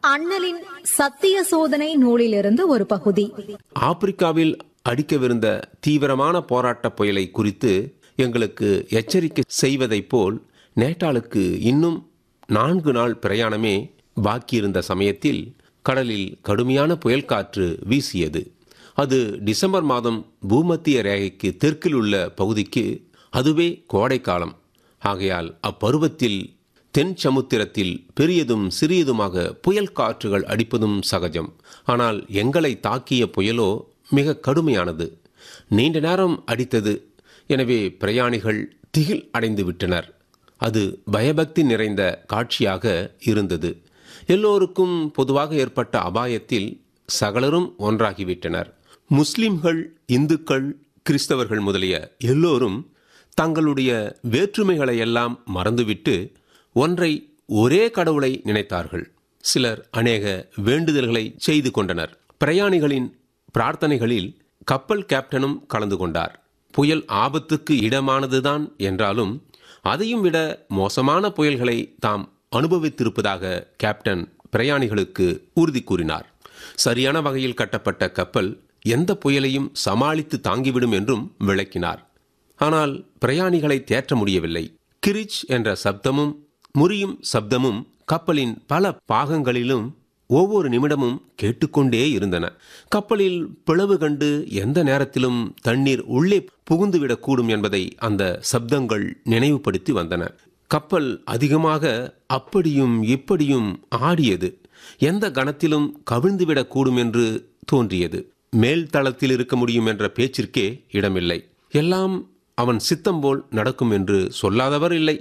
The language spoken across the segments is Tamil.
அண்ணலின் சத்திய சோதனை நூலிலிருந்து ஒரு பகுதி. ஆப்பிரிக்காவில் அடிக்கவிருந்த தீவிரமான போராட்ட புயலை குறித்து எங்களுக்கு எச்சரிக்கை செய்வதைப் போல் நேட்டாளுக்கு இன்னும் 4 நாள் பிரயாணமே பாக்கியிருந்த சமயத்தில் கடலில் கடுமையான புயல் காற்று வீசியது. அது டிசம்பர் மாதம் பூமத்திய ரேகைக்கு தெற்கில் உள்ள பகுதிக்கு அதுவே கோடைக்காலம். ஆகையால் அப்பருவத்தில் தென் சமுத்திரத்தில் பெரியதும் சிறியதுமாக புயல் காற்றுகள் அடிப்பதும் சகஜம். ஆனால் எங்களை தாக்கிய புயலோ மிக கடுமையானது. நீண்ட நேரம் அடித்தது. எனவே பிரயாணிகள் திகில் அடைந்து விட்டனர். அது பயபக்தி நிறைந்த காட்சியாக இருந்தது. எல்லோருக்கும் பொதுவாக ஏற்பட்ட அபாயத்தில் சகலரும் ஒன்றாகிவிட்டனர். முஸ்லிம்கள், இந்துக்கள், கிறிஸ்தவர்கள் முதலிய எல்லோரும் தங்களுடைய வேற்றுமைகளை எல்லாம் மறந்துவிட்டு ஒரே கடவுளை நினைத்தார்கள். சிலர் அநேக வேண்டுதல்களை செய்து கொண்டனர். பிரயாணிகளின் பிரார்த்தனைகளில் கப்பல் கேப்டனும் கலந்து கொண்டார். புயல் ஆபத்துக்கு இடமானதுதான் என்றாலும் அதையும் விட மோசமான புயல்களை தாம் அனுபவித்திருப்பதாக கேப்டன் பிரயாணிகளுக்கு உறுதி கூறினார். சரியான வகையில் கட்டப்பட்ட கப்பல் எந்த புயலையும் சமாளித்து தாங்கிவிடும் என்றும் விளக்கினார். ஆனால் பிரயாணிகளை தேற்ற முடியவில்லை. கிரிச் என்ற சப்தமும் முறியும் சப்தமும் கப்பலின் பல பாகங்களிலும் ஒவ்வொரு நிமிடமும் கேட்டுக்கொண்டே இருந்தன. கப்பலில் பிளவு கண்டு எந்த நேரத்திலும் தண்ணீர் உள்ளே புகுந்துவிடக்கூடும் என்பதை அந்த சப்தங்கள் நினைவுபடுத்தி வந்தன. கப்பல் அதிகமாக அப்படியும் இப்படியும் ஆடியது. எந்த கணத்திலும் கவிழ்ந்துவிடக்கூடும் என்று தோன்றியது. மேல் தளத்தில் இருக்க முடியும் என்ற பேச்சிற்கே இடமில்லை. எல்லாம் அவன் சித்தம் போல் நடக்கும் என்று சொல்லாதவர் இல்லை.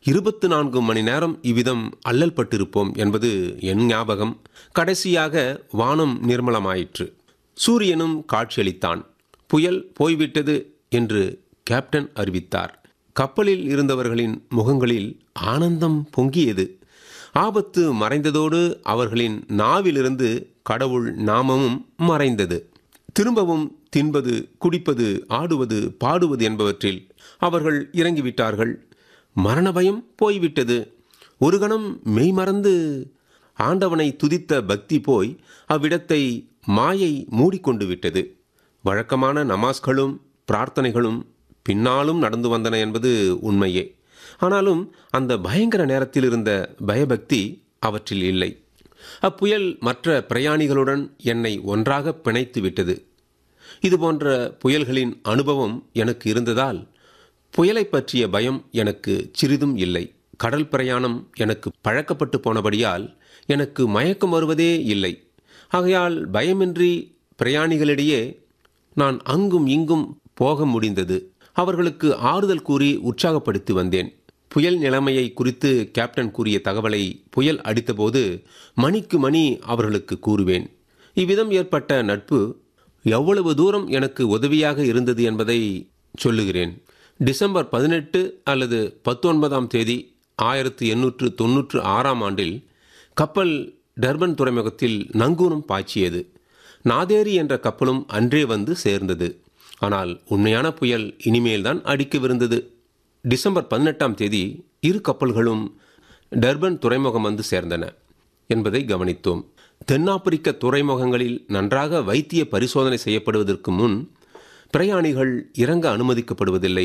24 மணி நேரம் இவ்விதம் அல்லல் பட்டிருப்போம் என்பது என் ஞாபகம். கடைசியாக வானம் நிர்மலமாயிற்று. சூரியனும் காட்சியளித்தான். புயல் போய்விட்டது என்று கேப்டன் அறிவித்தார். கப்பலில் இருந்தவர்களின் முகங்களில் ஆனந்தம் பொங்கியது. ஆபத்து மறைந்ததோடு அவர்களின் நாவிலிருந்து கடவுள் நாமமும் மறைந்தது. திரும்பவும் தின்பது, குடிப்பது, ஆடுவது, பாடுவது என்பவற்றில் அவர்கள் இறங்கிவிட்டார்கள். மரண பயம் போய்விட்டது. ஒரு கணம் மெய்மறந்து ஆண்டவனை துதித்த பக்தி போய் அவ்விடத்தை மாயை மூடிக்கொண்டு விட்டது. வழக்கமான நமாஸ்களும் பிரார்த்தனைகளும் பின்னாலும் நடந்து வந்தன என்பது உண்மையே. ஆனாலும் அந்த பயங்கர நேரத்தில் இருந்த பயபக்தி அவற்றில் இல்லை. அப்புயல் மற்ற பிரயாணிகளுடன் என்னை ஒன்றாக பிணைத்து விட்டது. இதுபோன்ற புயல்களின் அனுபவம் எனக்கு இருந்ததால் புயலை பற்றிய பயம் எனக்கு சிறிதும் இல்லை. கடல் பிரயாணம் எனக்கு பழக்கப்பட்டு போனபடியால் எனக்கு மயக்கம் வருவதே இல்லை. ஆகையால் பயமின்றி பிரயாணிகளிடையே நான் அங்கும் இங்கும் போக முடிந்தது. அவர்களுக்கு ஆறுதல் கூறி உற்சாகப்படுத்தி வந்தேன். புயல் நிலைமையை குறித்து கேப்டன் கூறிய தகவலை புயல் அடித்தபோது மணிக்கு மணி அவர்களுக்கு கூறுவேன். இவ்விதம் ஏற்பட்ட நட்பு எவ்வளவு தூரம் எனக்கு உதவியாக இருந்தது என்பதை சொல்லுகிறேன். டிசம்பர் 18 அல்லது 19ஆம் தேதி 1896ஆம் ஆண்டில் கப்பல் டர்பன் துறைமுகத்தில் நங்கூரம் பாய்ச்சியது. நாதேரி என்ற கப்பலும் அன்றே வந்து சேர்ந்தது. ஆனால் உண்மையான புயல் இனிமேல்தான் அடிக்கவிருந்தது. டிசம்பர் 18ஆம் தேதி 2 கப்பல்களும் டர்பன் துறைமுகம் வந்து சேர்ந்தன என்பதை கவனித்தோம். தென்னாப்பிரிக்க துறைமுகங்களில் நன்றாக வைத்திய பரிசோதனை செய்யப்படுவதற்கு முன் பிரயாணிகள் இறங்க அனுமதிக்கப்படுவதில்லை